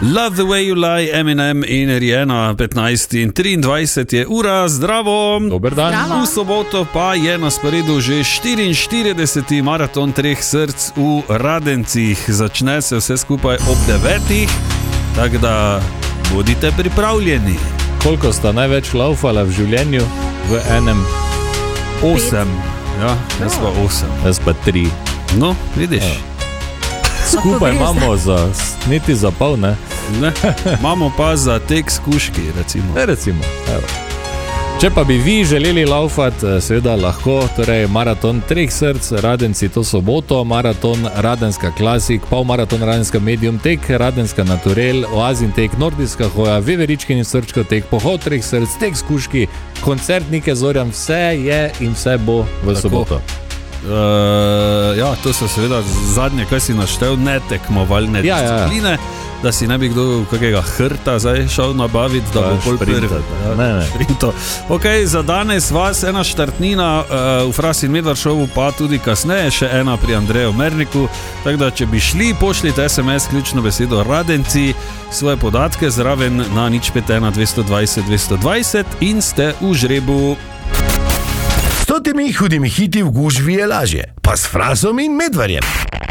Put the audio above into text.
Love the way you lie, Eminem in Rihanna, 15 in 23 je ura, zdravo. Dober dan. Zdravo. V soboto pa je na sporedu že 44. maraton treh src v Radencih. Začne se vse skupaj ob 9. Tako da bodite pripravljeni. Koliko sta največ laufala v življenju v enem? 8. Ja, jaz pa 8. Jaz pa 3. No, vidiš. Ja. Skupaj imamo niti za pol, ne? Ne, imamo pa za tek skuški, recimo. Recimo, evo. Če pa bi vi želeli laufati, seveda lahko, torej maraton treh src, Radenci to soboto, maraton Radenska Klasik, polmaraton Radenska Medium tek, Radenska Naturel, Oazin tek, Nordijska hoja, Veveričkin in Srčko tek, pohod treh src, tek skuški, koncert Nike Zorjan, vse je in vse bo v soboto. Ja, to so seveda zadnje, kaj si naštel, ne tekmovalne discipline, da si ne bi kdo kakega hrta zdaj šel nabaviti, da bo bolj prvi. Ok, za danes vas ena štartnina v Fras in Medvard šovu, pa tudi kasneje še ena pri Andreju Merniku, tako da če bi šli, pošljite SMS ključno besedo Radenci, svoje podatke zraven na 051 220 220 in ste v žrebu. S temi hudimi hiti v gužvi je lažje, pa s Frasom in Medvarjem.